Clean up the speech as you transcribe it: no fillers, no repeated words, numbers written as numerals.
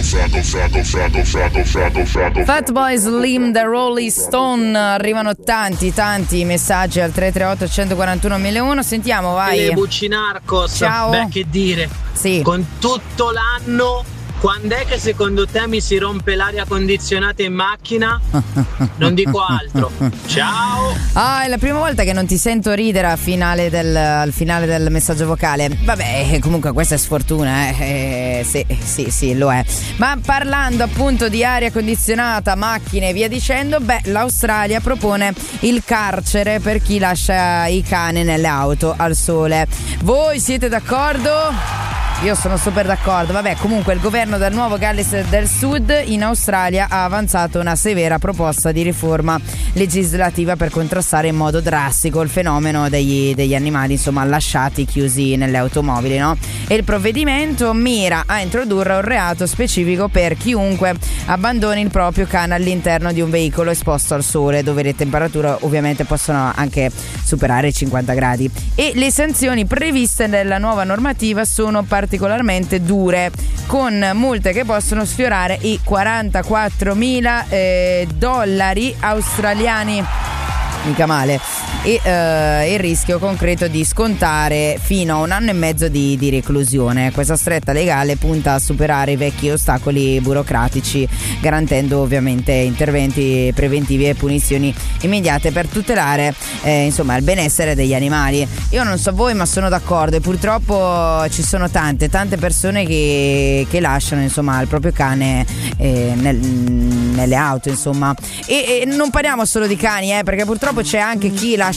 Fatboy Slim, The Rolling Stone. Arrivano tanti messaggi al 338 141 1001. Sentiamo, vai. Buccinarcos. Ciao. Beh, che dire, sì. Con tutto l'anno, quando è che secondo te mi si rompe l'aria condizionata in macchina? Non dico altro. Ciao. È la prima volta che non ti sento ridere al finale del messaggio vocale. Vabbè, comunque questa è sfortuna, sì, lo è. Ma parlando appunto di aria condizionata, macchine e via dicendo, l'Australia propone il carcere per chi lascia i cani nelle auto al sole. Voi siete d'accordo? Io sono super d'accordo. Vabbè, comunque il governo del Nuovo Galles del Sud in Australia ha avanzato una severa proposta di riforma legislativa per contrastare in modo drastico il fenomeno degli animali, insomma, lasciati chiusi nelle automobili, no? E il provvedimento mira a introdurre un reato specifico per chiunque abbandoni il proprio cane all'interno di un veicolo esposto al sole, dove le temperature ovviamente possono anche superare i 50 gradi. E le sanzioni previste nella nuova normativa sono particolarmente dure, con multe che possono sfiorare i $44.000 australiani. Mica male. E il rischio concreto di scontare fino a 1 anno e mezzo di reclusione. Questa stretta legale punta a superare i vecchi ostacoli burocratici, garantendo ovviamente interventi preventivi e punizioni immediate per tutelare il benessere degli animali. Io non so voi, ma sono d'accordo, e purtroppo ci sono tante persone che lasciano il proprio cane nelle auto, insomma. E non parliamo solo di cani, perché purtroppo c'è anche chi lascia